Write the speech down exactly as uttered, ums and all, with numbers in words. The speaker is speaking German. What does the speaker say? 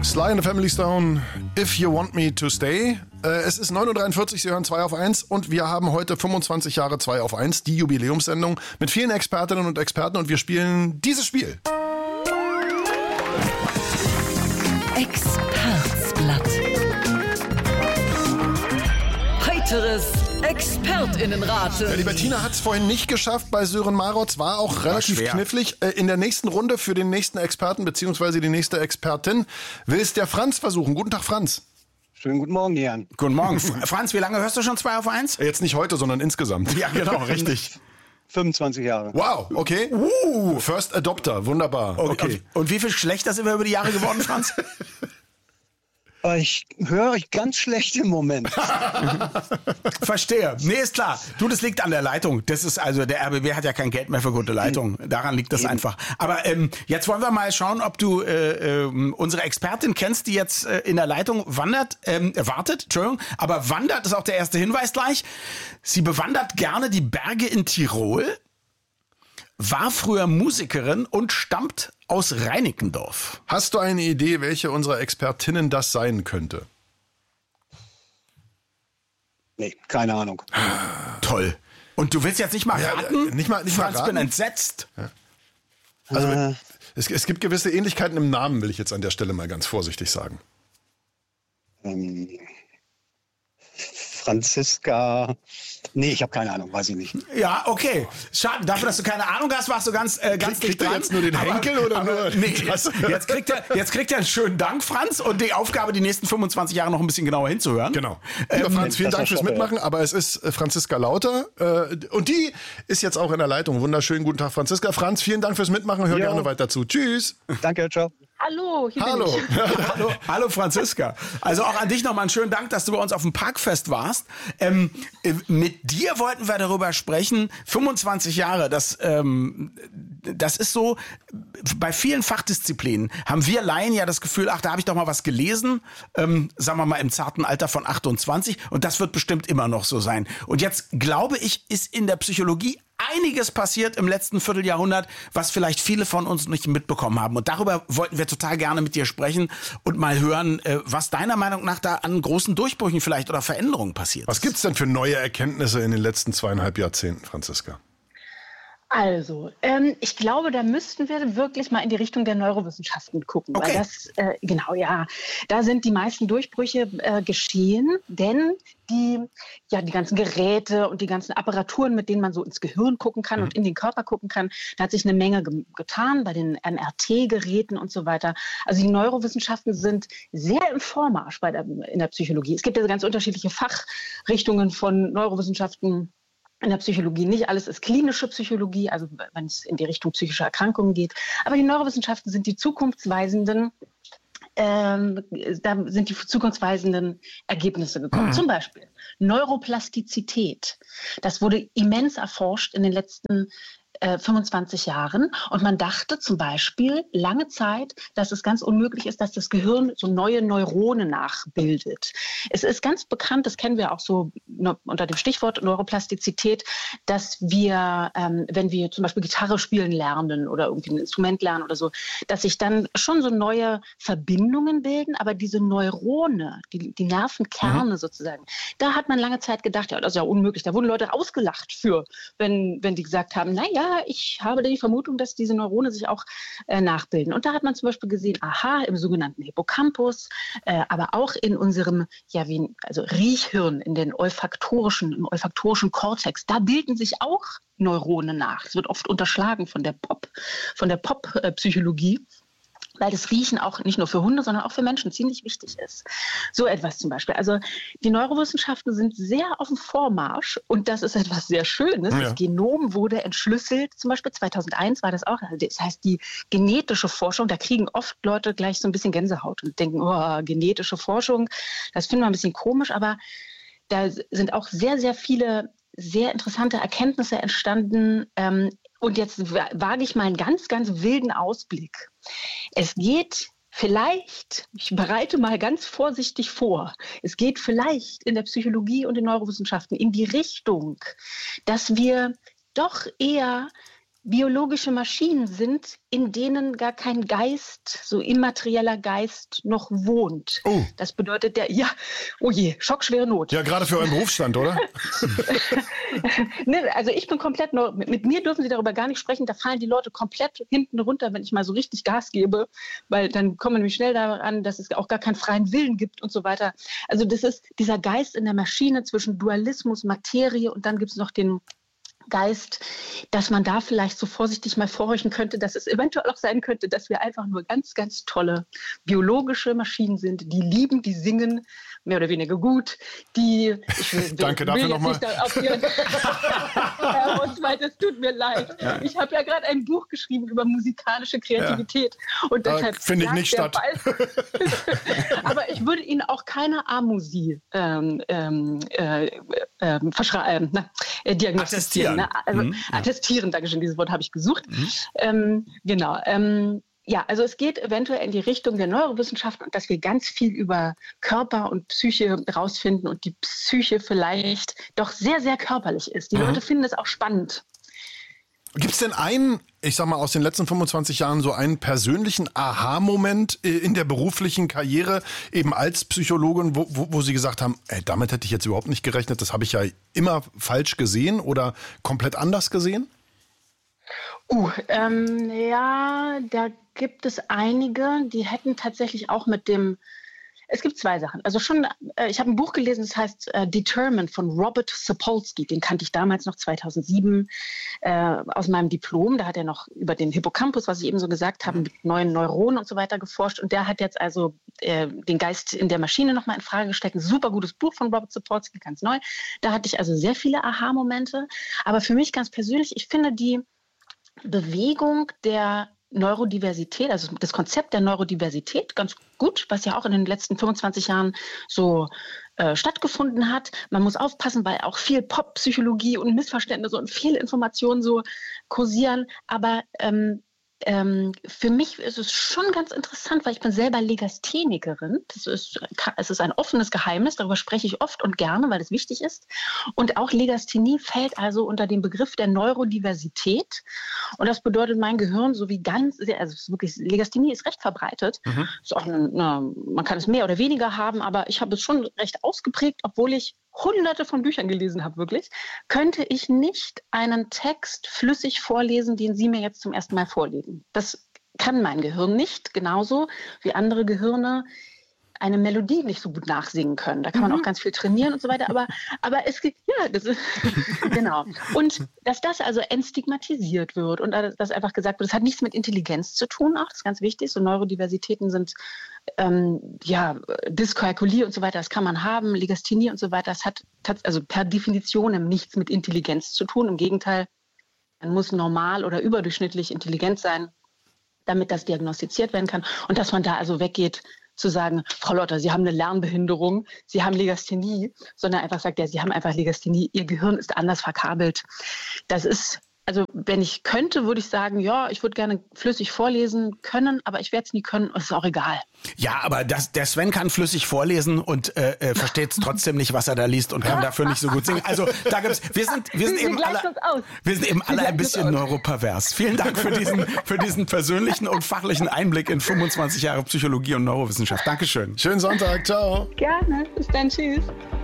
Sly and the Family Stone, If You Want Me to Stay. Äh, es ist neun Uhr dreiundvierzig, Sie hören zwei auf eins und wir haben heute fünfundzwanzig Jahre zwei auf eins, die Jubiläumssendung mit vielen Expertinnen und Experten und wir spielen dieses Spiel. Expertsblatt. Heiteres ExpertInnenraten. Ja, die Bettina hat es vorhin nicht geschafft bei Sören Marotz, war auch relativ schwer. knifflig. Äh, in der nächsten Runde für den nächsten Experten bzw. die nächste Expertin will es der Franz versuchen. Guten Tag, Franz. Schönen guten Morgen, Jan. Guten Morgen. Franz, wie lange hörst du schon zwei auf eins? Jetzt nicht heute, sondern insgesamt. Ja, genau, richtig. fünfundzwanzig Jahre. Wow, okay. Uh. First Adopter, wunderbar. Okay. Und, und wie viel schlechter sind wir über die Jahre geworden, Franz? Ich höre euch ganz schlecht im Moment. Verstehe. Nee, ist klar. Du, das liegt an der Leitung. Das ist also, der R B B hat ja kein Geld mehr für gute Leitung. Daran liegt das Eben. einfach. Aber ähm, jetzt wollen wir mal schauen, ob du äh, äh, unsere Expertin kennst, die jetzt äh, in der Leitung wandert, ähm, wartet, Entschuldigung, aber wandert ist auch der erste Hinweis gleich. Sie bewandert gerne die Berge in Tirol, war früher Musikerin und stammt aus Reinickendorf. Hast du eine Idee, welche unserer Expertinnen das sein könnte? Nee, keine Ahnung. Toll. Und du willst jetzt nicht mal Ja, raten? nicht mal- nicht mal Franz, raten? bin entsetzt. Also Äh. es, es gibt gewisse Ähnlichkeiten im Namen, will ich jetzt an der Stelle mal ganz vorsichtig sagen. Ähm, Franziska. Nee, ich habe keine Ahnung, weiß ich nicht. Ja, okay. Schade, dafür, dass du keine Ahnung hast, warst du ganz, äh, ganz Kriegt dicht er dran. jetzt nur den Aber- Henkel oder aber, nur Nee, das? jetzt kriegt, er, jetzt kriegt er einen schönen Dank, Franz, und die Aufgabe, die nächsten fünfundzwanzig Jahre noch ein bisschen genauer hinzuhören. Genau. Lieber Ähm, Franz, vielen das Dank war fürs schon, Mitmachen, aber es ist äh, Franziska Lauter äh, und die ist jetzt auch in der Leitung. Wunderschönen guten Tag, Franziska. Franz, vielen Dank fürs Mitmachen. Hör Jo. gerne weiter zu. Tschüss. Danke, ciao. Hallo, hier Hallo. bin ich. Hallo, hallo Franziska. Also auch an dich nochmal einen schönen Dank, dass du bei uns auf dem Parkfest warst. Ähm, äh, mit dir wollten wir darüber sprechen. fünfundzwanzig Jahre, das, ähm, das ist so, bei vielen Fachdisziplinen haben wir Laien ja das Gefühl, ach, da habe ich doch mal was gelesen, ähm, sagen wir mal im zarten Alter von achtundzwanzig, und das wird bestimmt immer noch so sein. Und jetzt glaube ich, ist in der Psychologie einiges passiert im letzten Vierteljahrhundert, was vielleicht viele von uns nicht mitbekommen haben. Und darüber wollten wir total gerne mit dir sprechen und mal hören, äh, was deiner Meinung nach da an großen Durchbrüchen vielleicht oder Veränderungen passiert Was ist. gibt's denn für neue Erkenntnisse in den letzten zweieinhalb Jahrzehnten, Franziska? Also, ähm, ich glaube, da müssten wir wirklich mal in die Richtung der Neurowissenschaften gucken. Okay. Weil das, äh, genau, ja, da sind die meisten Durchbrüche äh, geschehen, denn die, ja, die ganzen Geräte und die ganzen Apparaturen, mit denen man so ins Gehirn gucken kann und in den Körper gucken kann, da hat sich eine Menge ge- getan bei den M R T-Geräten und so weiter. Also die Neurowissenschaften sind sehr im Vormarsch bei der, in der Psychologie. Es gibt ja ganz unterschiedliche Fachrichtungen von Neurowissenschaften in der Psychologie. Nicht alles ist klinische Psychologie, also wenn es in die Richtung psychischer Erkrankungen geht. Aber die Neurowissenschaften sind die zukunftsweisenden, ähm, da sind die zukunftsweisenden Ergebnisse gekommen. Mhm. Zum Beispiel Neuroplastizität. Das wurde immens erforscht in den letzten äh, fünfundzwanzig Jahren. Und man dachte zum Beispiel lange Zeit, dass es ganz unmöglich ist, dass das Gehirn so neue Neuronen nachbildet. Es ist ganz bekannt, das kennen wir auch so ne, unter dem Stichwort Neuroplastizität, dass wir, ähm, wenn wir zum Beispiel Gitarre spielen lernen oder irgendwie ein Instrument lernen oder so, dass sich dann schon so neue Verbindungen bilden, aber diese Neurone, die, die Nervenkerne mhm. sozusagen, da hat man lange Zeit gedacht, ja, das ist ja unmöglich. Da wurden Leute ausgelacht für, wenn, wenn die gesagt haben, naja, ich habe die Vermutung, dass diese Neurone sich auch äh, nachbilden. Und da hat man zum Beispiel gesehen, aha, im sogenannten Hippocampus, äh, aber auch in unserem, ja, wie, also Riechhirn, in den olfaktorischen, im olfaktorischen Kortex, da bilden sich auch Neuronen nach. Es wird oft unterschlagen von der Pop, von der Pop-Psychologie. Weil das Riechen auch nicht nur für Hunde, sondern auch für Menschen ziemlich wichtig ist. So etwas zum Beispiel. Also die Neurowissenschaften sind sehr auf dem Vormarsch und das ist etwas sehr Schönes. Ja. Das Genom wurde entschlüsselt, zum Beispiel zweitausendeins war das auch. Das heißt, die genetische Forschung, da kriegen oft Leute gleich so ein bisschen Gänsehaut und denken, oh, genetische Forschung, das finden wir ein bisschen komisch, aber da sind auch sehr, sehr viele sehr interessante Erkenntnisse entstanden. Ähm, und jetzt wage ich mal einen ganz, ganz wilden Ausblick. Es geht vielleicht, ich bereite mal ganz vorsichtig vor, es geht vielleicht in der Psychologie und den Neurowissenschaften in die Richtung, dass wir doch eher biologische Maschinen sind, in denen gar kein Geist, so immaterieller Geist noch wohnt. Oh. Das bedeutet der, ja, oh je, schockschwere Not. Ja, gerade für euren Berufsstand, oder? Ne, also ich bin komplett, neu, mit, mit mir dürfen Sie darüber gar nicht sprechen, da fallen die Leute komplett hinten runter, wenn ich mal so richtig Gas gebe, weil dann kommen wir nämlich schnell daran, dass es auch gar keinen freien Willen gibt und so weiter. Also das ist dieser Geist in der Maschine zwischen Dualismus, Materie und dann gibt es noch den Geist, dass man da vielleicht so vorsichtig mal vorhorchen könnte, dass es eventuell auch sein könnte, dass wir einfach nur ganz, ganz tolle biologische Maschinen sind, die lieben, die singen, mehr oder weniger gut, die... Ich will, Danke will, dafür will nochmal. Herr Oswald, es tut mir leid. Ja. Ich habe ja gerade ein Buch geschrieben über musikalische Kreativität. Ja. Und deshalb finde ich nicht statt. Aber ich würde Ihnen auch keine Amusie ähm, ähm, äh, äh, verschreiben, na, äh, diagnostizieren. Ne? Also, mhm, ja. Attestieren, Dankeschön, dieses Wort habe ich gesucht. Mhm. Ähm, genau. Ähm, Ja, also es geht eventuell in die Richtung der Neurowissenschaften und dass wir ganz viel über Körper und Psyche rausfinden und die Psyche vielleicht doch sehr, sehr körperlich ist. Die mhm. Leute finden es auch spannend. Gibt es denn einen, ich sag mal aus den letzten fünfundzwanzig Jahren, so einen persönlichen Aha-Moment in der beruflichen Karriere, eben als Psychologin, wo, wo, wo Sie gesagt haben, ey, damit hätte ich jetzt überhaupt nicht gerechnet, das habe ich ja immer falsch gesehen oder komplett anders gesehen? Uh, ähm, ja, da gibt es einige, die hätten tatsächlich auch mit dem, es gibt zwei Sachen. Also schon, äh, ich habe ein Buch gelesen, das heißt äh, Determined von Robert Sapolsky, den kannte ich damals noch zweitausendsieben äh, aus meinem Diplom. Da hat er noch über den Hippocampus, was ich eben so gesagt habe, mit neuen Neuronen und so weiter geforscht. Und der hat jetzt also äh, den Geist in der Maschine nochmal in Frage gestellt. Ein super gutes Buch von Robert Sapolsky, ganz neu. Da hatte ich also sehr viele Aha-Momente. Aber für mich ganz persönlich, ich finde die Bewegung der Neurodiversität, also das Konzept der Neurodiversität ganz gut, was ja auch in den letzten fünfundzwanzig Jahren so äh, stattgefunden hat. Man muss aufpassen, weil auch viel Pop-Psychologie und Missverständnisse und viele Informationen so kursieren. Aber ähm, ähm, für mich ist es schon ganz interessant, weil ich bin selber Legasthenikerin. Das ist, es ist ein offenes Geheimnis, darüber spreche ich oft und gerne, weil es wichtig ist. Und auch Legasthenie fällt also unter den Begriff der Neurodiversität. Und das bedeutet, mein Gehirn so wie ganz, also es ist wirklich, Legasthenie ist recht verbreitet. Mhm. Ist auch eine, eine, man kann es mehr oder weniger haben, aber ich habe es schon recht ausgeprägt, obwohl ich hunderte von Büchern gelesen habe, wirklich, könnte ich nicht einen Text flüssig vorlesen, den Sie mir jetzt zum ersten Mal vorlesen. Das kann mein Gehirn nicht, genauso wie andere Gehirne eine Melodie nicht so gut nachsingen können. Da kann man mhm. auch ganz viel trainieren und so weiter. Aber, aber es gibt, ja, das ist, genau. Und dass das also entstigmatisiert wird und dass einfach gesagt wird, das hat nichts mit Intelligenz zu tun, auch das ist ganz wichtig. So Neurodiversitäten sind, ähm, ja, Dyskalkulie und so weiter, das kann man haben, Legasthenie und so weiter, das hat also per Definition nichts mit Intelligenz zu tun. Im Gegenteil, man muss normal oder überdurchschnittlich intelligent sein, damit das diagnostiziert werden kann. Und dass man da also weggeht, zu sagen, Frau Lotter, Sie haben eine Lernbehinderung, Sie haben Legasthenie, sondern einfach sagt, ja, Sie haben einfach Legasthenie, Ihr Gehirn ist anders verkabelt. Das ist, also wenn ich könnte, würde ich sagen, ja, ich würde gerne flüssig vorlesen können, aber ich werde es nie können und es ist auch egal. Ja, aber das, der Sven kann flüssig vorlesen und äh, äh, versteht trotzdem nicht, was er da liest und kann dafür nicht so gut singen. Also da gibt's, wir sind, wir sind eben alle, wir sind eben alle ein bisschen neuropervers. Vielen Dank für diesen, für diesen persönlichen und fachlichen Einblick in fünfundzwanzig Jahre Psychologie und Neurowissenschaft. Dankeschön. Schönen Sonntag, ciao. Gerne, bis dann, tschüss.